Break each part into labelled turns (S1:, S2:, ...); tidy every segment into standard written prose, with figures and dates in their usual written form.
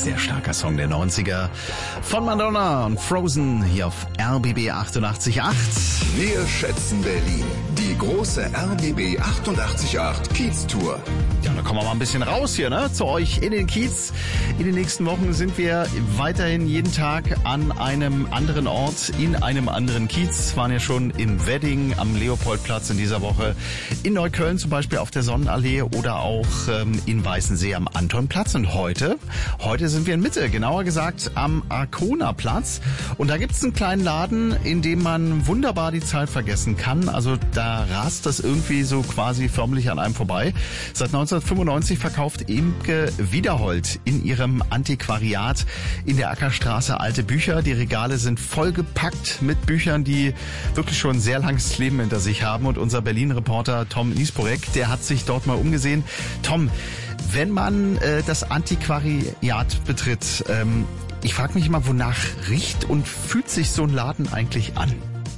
S1: sehr starker Song der 90er von Madonna und Frozen hier auf RBB 88.8.
S2: Wir schätzen Berlin. Die große RBB 88.8 Kiez-Tour.
S1: Ja, da kommen wir mal ein bisschen raus hier, ne? Zu euch in den Kiez. In den nächsten Wochen sind wir weiterhin jeden Tag an einem anderen Ort, in einem anderen Kiez. Waren ja schon in Wedding am Leopoldplatz in dieser Woche, in Neukölln zum Beispiel auf der Sonnenallee oder auch in Weißensee am Antonplatz. Und heute sind wir in Mitte, genauer gesagt am Arkona-Platz. Und da gibt's einen kleinen Laden, in dem man wunderbar die Zeit vergessen kann. Also da rast das irgendwie so quasi förmlich an einem vorbei. Seit 1995 verkauft Imke Wiederhold in ihrem Antiquariat in der Ackerstraße alte Bücher. Die Regale sind vollgepackt mit Büchern, die wirklich schon ein sehr langes Leben hinter sich haben. Und unser Berlin-Reporter Tom Niesborek, der hat sich dort mal umgesehen. Tom, wenn man das Antiquariat betritt, ich frage mich immer, wonach riecht und fühlt sich so ein Laden eigentlich an?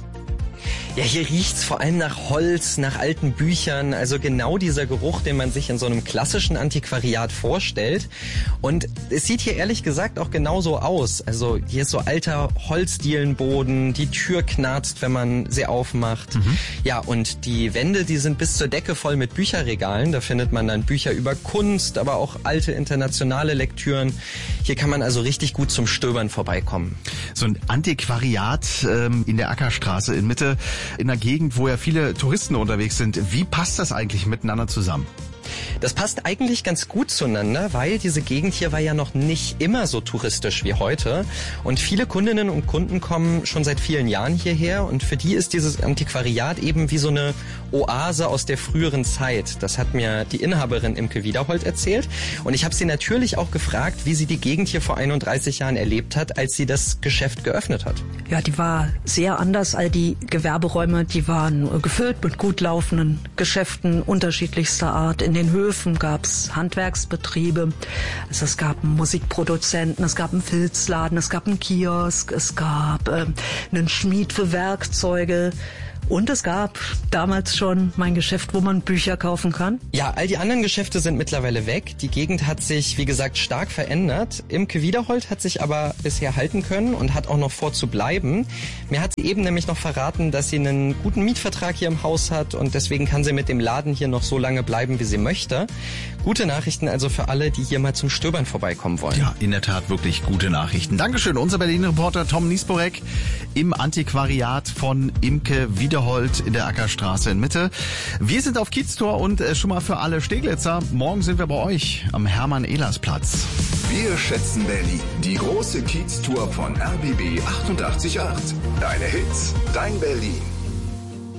S3: Ja, hier riecht's vor allem nach Holz, nach alten Büchern, also genau dieser Geruch, den man sich in so einem klassischen Antiquariat vorstellt. Und es sieht hier ehrlich gesagt auch genauso aus. Also hier ist so alter Holzdielenboden, die Tür knarzt, wenn man sie aufmacht. Ja, und die Wände, die sind bis zur Decke voll mit Bücherregalen. Da findet man dann Bücher über Kunst, aber auch alte internationale Lektüren. Hier kann man also richtig gut zum Stöbern vorbeikommen.
S1: So ein Antiquariat in der Ackerstraße in Mitte, in einer Gegend, wo ja viele Touristen unterwegs sind. Wie passt das eigentlich miteinander zusammen?
S3: Das passt eigentlich ganz gut zueinander, weil diese Gegend hier war ja noch nicht immer so touristisch wie heute. Und viele Kundinnen und Kunden kommen schon seit vielen Jahren hierher. Und für die ist dieses Antiquariat eben wie so eine Oase aus der früheren Zeit. Das hat mir die Inhaberin Imke Wiederhold erzählt. Und ich habe sie natürlich auch gefragt, wie sie die Gegend hier vor 31 Jahren erlebt hat, als sie das Geschäft geöffnet hat.
S4: Ja, die war sehr anders. All die Gewerberäume, die waren gefüllt mit gut laufenden Geschäften unterschiedlichster Art. In den Höfen gab's Handwerksbetriebe, also es gab einen Musikproduzenten, es gab einen Filzladen, es gab einen Kiosk, es gab einen Schmied für Werkzeuge. Und es gab damals schon mein Geschäft, wo man Bücher kaufen kann.
S3: Ja, all die anderen Geschäfte sind mittlerweile weg. Die Gegend hat sich, wie gesagt, stark verändert. Imke Wiederhold hat sich aber bisher halten können und hat auch noch vor zu bleiben. Mir hat sie eben nämlich noch verraten, dass sie einen guten Mietvertrag hier im Haus hat und deswegen kann sie mit dem Laden hier noch so lange bleiben, wie sie möchte. Gute Nachrichten also für alle, die hier mal zum Stöbern vorbeikommen wollen.
S1: Ja, in der Tat wirklich gute Nachrichten. Dankeschön, unser Berlin-Reporter Tom Niesborek im Antiquariat von Imke Wiederhold in der Ackerstraße in Mitte. Wir sind auf Kiez-Tour und schon mal für alle Steglitzer, morgen sind wir bei euch am Hermann-Ehlers-Platz.
S2: Wir schätzen Berlin. Die große Kiez-Tour von RBB 88.8. Deine Hits, dein Berlin.